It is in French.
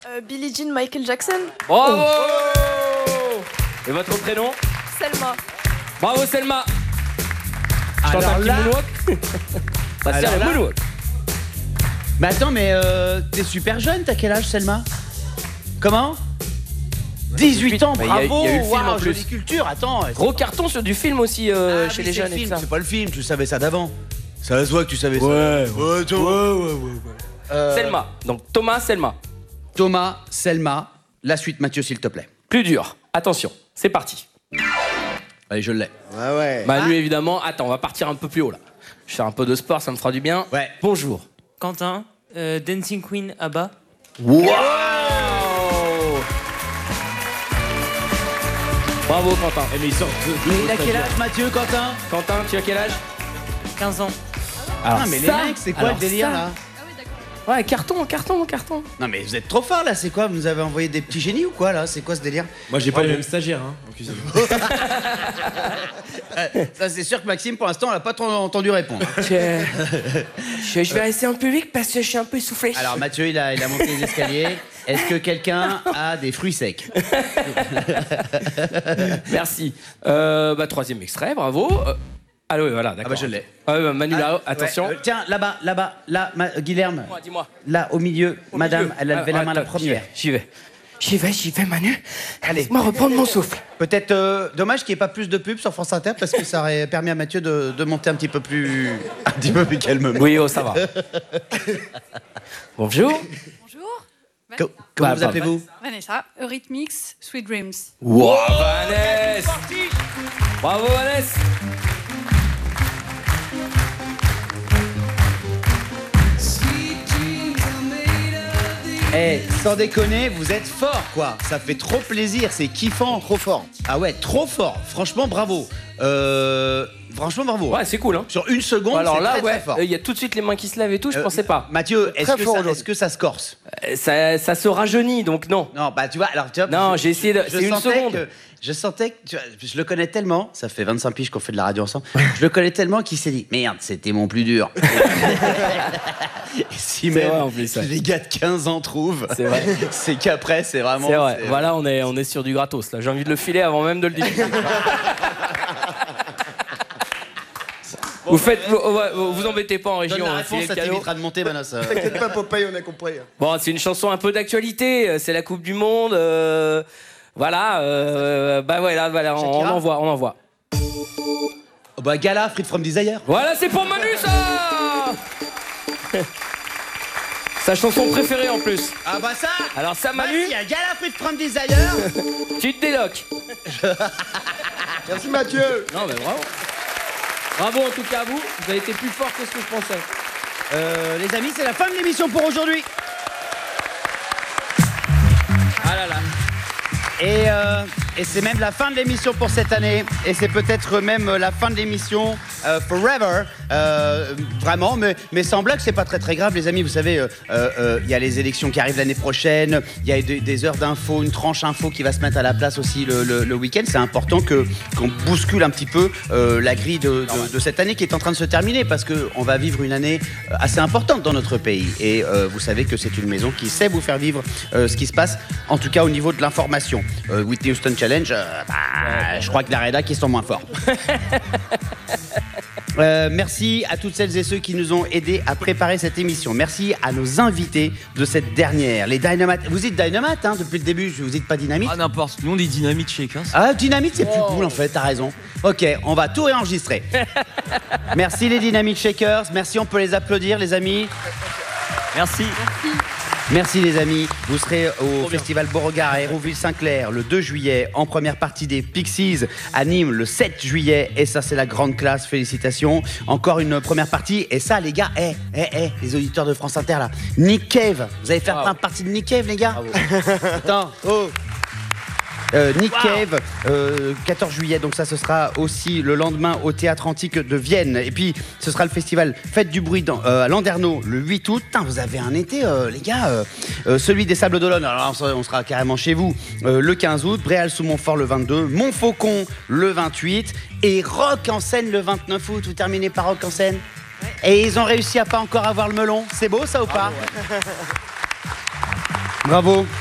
Billie Jean, Michael Jackson. Bravo. Et votre prénom? Selma. Bravo Selma. Je tente un petit moonwalk. Ça sert le moonwalk. Mais attends, mais t'es super jeune, t'as quel âge Selma? Comment? 18 ans, bravo. Il y a eu le film en plus. Jolie culture, attends. Gros carton sur du film aussi chez les jeunes et tout ça. C'est pas le film, tu savais ça d'avant. Ça se voit que tu savais ça. Ouais. Selma. Donc Thomas, Selma. Thomas, Selma. La suite, Mathieu, s'il te plaît. Plus dur. Attention, c'est parti. Allez, je l'ai. Ouais. Manu, évidemment. Attends, on va partir un peu plus haut là. Je fais un peu de sport, ça me fera du bien. Ouais. Bonjour. Quentin, Dancing Queen ABBA. Wow. Bravo Quentin. Mais il a quel âge, Mathieu, Quentin? Quentin, tu as quel âge? 15 ans. Alors, mais ça, les mecs, c'est quoi alors le délire ça. là? Ouais, carton. Non, mais vous êtes trop fort là, c'est quoi? Vous nous avez envoyé des petits génies ou quoi là? C'est quoi ce délire? Moi, j'ai pas les mêmes stagiaires en cuisine. Ça, c'est sûr que Maxime, pour l'instant, on l'a pas trop entendu répondre. Je vais rester en public parce que je suis un peu essoufflé. Alors, Mathieu, il a monté les escaliers. Est-ce que quelqu'un a des fruits secs? Merci. Troisième extrait, bravo. Ah oui, voilà, d'accord. Ah bah je l'ai. Manu, là, attention. Ouais, tiens, là-bas, là, Guilherme. Dis-moi. Là, au milieu, madame, milieu. elle a levé la main la Attends, première. J'y vais, Manu. Allez. Laisse-moi reprendre mon souffle. Peut-être dommage qu'il n'y ait pas plus de pubs sur France Inter parce que ça aurait permis à Mathieu de monter un petit peu plus calmement. Oui, ça va. Bonjour. Bonjour. Comment vous appelez-vous? Vanessa, Eurythmics, Sweet Dreams. Wow, Vanessa. Bravo, Vanessa. Eh, sans déconner, vous êtes fort, quoi. Ça fait trop plaisir, c'est kiffant. Trop fort. Ah ouais, trop fort. Franchement, bravo. Franchement, bravo. Ouais, c'est cool, hein. Sur une seconde, Alors c'est là, très, ouais, très fort. il y a tout de suite les mains qui se lèvent et tout, je pensais pas. Mathieu, fort est-ce que ça se corse? Ça se rajeunit, donc non. Non, bah tu vois, Non, j'ai essayé de... C'est une seconde. Je sentais que, tu vois, je le connais tellement, ça fait 25 piges qu'on fait de la radio ensemble, je le connais tellement qu'il s'est dit, merde, c'était mon plus dur. Et si même vrai, en plus, ouais. les gars de 15 ans trouvent, C'est vrai. c'est qu'après, c'est vraiment... C'est vrai. Voilà, on est sur du gratos, là. J'ai envie de le filer avant même de le dire. Vous embêtez pas en région. Donne la on va réponse, filer ça le cadeau. t'évitera de monter, Manos. T'inquiète pas, Popeye, on a compris. Bon, c'est une chanson un peu d'actualité. C'est la Coupe du Monde. Voilà. Voilà, on envoie. Oh bah, Gala, Frites from Desire. Voilà, c'est pour Manu, ça. Sa chanson préférée en plus. Ah bah ça. Alors ça, Manu, Merci à Gala, Frites from Desire. tu te déloques. Merci Mathieu. Non, mais bravo. Bravo en tout cas à vous. Vous avez été plus fort que ce que je pensais. Les amis, c'est la fin de l'émission pour aujourd'hui. Ah là là. Et c'est même la fin de l'émission pour cette année. Et c'est peut-être même la fin de l'émission forever. Vraiment, mais sans blague, c'est pas très très grave, les amis. Vous savez, il y a les élections qui arrivent l'année prochaine. Il y a des heures d'infos, une tranche info qui va se mettre à la place aussi le week-end. C'est important qu'on bouscule un petit peu la grille de cette année qui est en train de se terminer parce qu'on va vivre une année assez importante dans notre pays. Et vous savez que c'est une maison qui sait vous faire vivre ce qui se passe, en tout cas au niveau de l'information. Whitney Houston Challenge, je crois que la rédac ils sont moins forts. Merci à toutes celles et ceux qui nous ont aidés à préparer cette émission. Merci à nos invités de cette dernière, les Dynamite. Vous dites Dynamite depuis le début, vous dites pas Dynamite? Ah n'importe, nous on dit Dynamite Shakers. Ah, Dynamite c'est plus cool en fait, t'as raison. Ok, on va tout réenregistrer. Merci les Dynamite Shakers, merci, on peut les applaudir les amis. Merci. Merci les amis, vous serez au Festival Beauregard à Hérouville-Saint-Clair le 2 juillet, en première partie des Pixies à Nîmes le 7 juillet, et ça c'est la grande classe, félicitations. Encore une première partie, et ça les gars, les auditeurs de France Inter là, Nick Cave, vous allez faire plein de parties de Nick Cave les gars. Attends, Nick Cave, 14 juillet, donc ça ce sera aussi le lendemain au Théâtre Antique de Vienne. Et puis ce sera le festival Fête du Bruit à Landerneau le 8 août. Putain, vous avez un été les gars. Celui des Sables d'Olonne, alors on sera carrément chez vous le 15 août, Bréal-sous-Montfort le 22, Montfaucon le 28 et Rock en Seine le 29 août. Vous terminez par Rock en Seine. Et ils ont réussi à pas encore avoir le melon. C'est beau ça ou pas? Bravo.